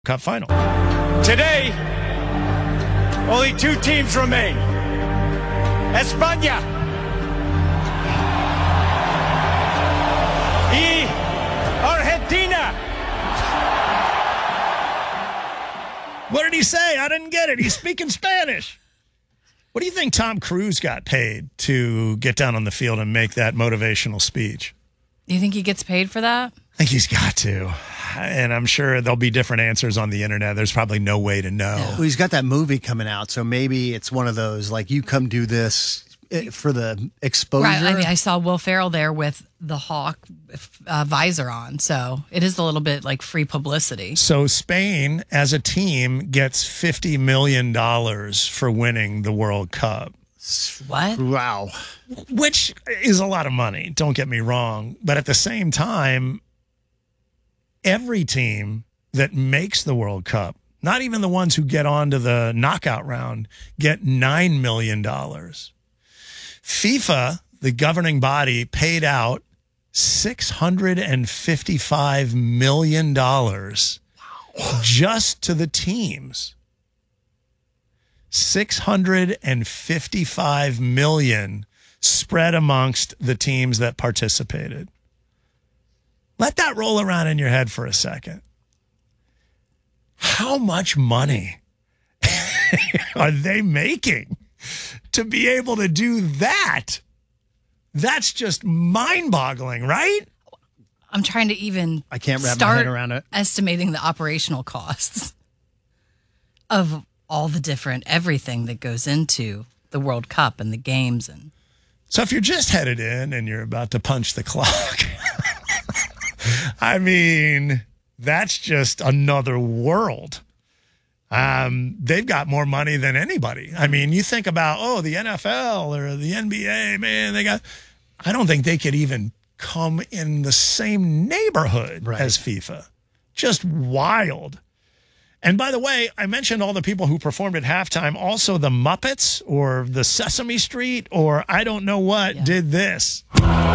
Cup final. Today, only two teams remain. España y Argentina. What did he say? I didn't get it. He's speaking Spanish. What do you think Tom Cruise got paid to get down on the field and make that motivational speech? Do you think he gets paid for that? I think he's got to. And I'm sure there'll be different answers on the internet. There's probably no way to know. Well, he's got that movie coming out, so maybe it's one of those, like, you come do this for the exposure. Right. I mean, I saw Will Ferrell there with the Hawk visor on, so it is a little bit like free publicity. So Spain, as a team, gets $50 million for winning the World Cup. What? Wow. Which is a lot of money, don't get me wrong. But at the same time, every team that makes the World Cup, not even the ones who get on to the knockout round, get $9 million. FIFA, the governing body, paid out $655 million just to the teams. $655 million spread amongst the teams that participated. Let that roll around in your head for a second. How much money are they making to be able to do that? That's just mind-boggling, right? I'm trying to even I can't wrap my head around it. Estimating the operational costs of all the different everything that goes into the World Cup and the games. And so if you're just headed in and you're about to punch the clock, I mean, that's just another world. They've got more money than anybody. I mean, you think about, the NFL or the NBA, man, I don't think they could even come in the same neighborhood as FIFA. Just wild. And by the way, I mentioned all the people who performed at halftime. Also, the Muppets or the Sesame Street or I don't know what did this.